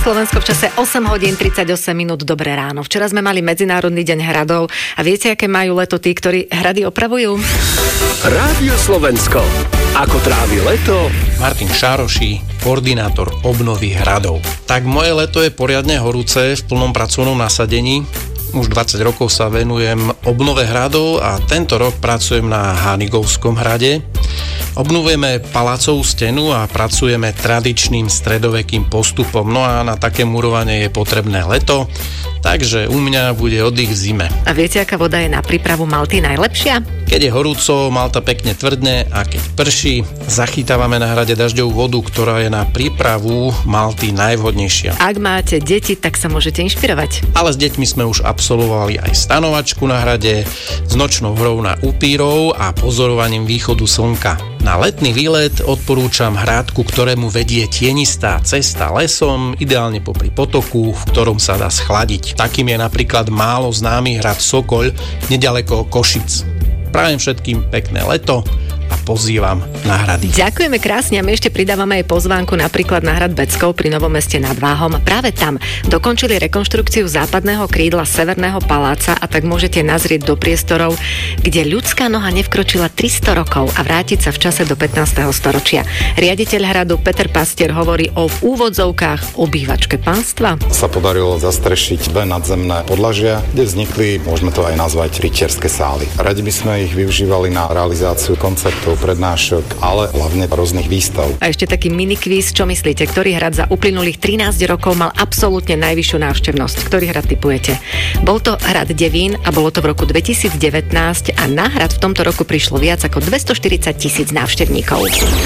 Slovensko v čase 8 hodín 38 minút. Dobré ráno. Včera sme mali Medzinárodný deň hradov a viete, aké majú leto tí, ktorí hrady opravujú? Rádio Slovensko. Ako trávi leto? Martin Šároší, koordinátor obnovy hradov. Tak moje leto je poriadne horúce v plnom pracovnom nasadení. Už 20 rokov sa venujem obnove hradov a tento rok pracujem na Hanigovskom hrade. Obnovujeme palácovú stenu a pracujeme tradičným stredovekým postupom. No a na také murovanie je potrebné leto, takže u mňa bude oddych v zime. A viete, aká voda je na prípravu malty najlepšia? Keď je horúco, malta pekne tvrdne a keď prší, zachytávame na hrade dažďovú vodu, ktorá je na prípravu malty najvhodnejšia. Ak máte deti, tak sa môžete inšpirovať. Ale s deťmi sme už absolvovali aj stanovačku na hrade, s nočnou hrou na upírov a pozorovaním východu slnka. Na letný výlet odporúčam hrádku, ktorému vedie tienistá cesta lesom, ideálne popri potoku, v ktorom sa dá schladiť. Takým je napríklad málo známy hrad Sokoľ, nedaleko Košic. Prajem všetkým pekné leto a pozývam na hrady. Ďakujeme krásne a my ešte pridávame aj pozvánku napríklad na hrad Beckov pri Novom Meste nad Váhom. Práve tam dokončili rekonštrukciu západného krídla Severného paláca a tak môžete nazrieť do priestorov, kde ľudská noha nevkročila 300 rokov a vrátiť sa v čase do 15. storočia. Riaditeľ hradu Peter Pastier hovorí o v úvodzovkách obývačke pánstva. Sa podarilo zastrešiť dve nadzemné podlažia, kde vznikli, môžeme to aj nazvať, rytierské sály. Radi by sme ich využívali na realizáciu koncertov, prednášok, ale hlavne rôznych výstav. A ešte taký minikvíz, čo myslíte, ktorý hrad za uplynulých 13 rokov mal absolútne najvyššiu návštevnosť? Ktorý hrad tipujete? Bol to hrad Devín a bolo to v roku 2019 a na hrad v tomto roku prišlo viac ako 240 000 návštevníkov.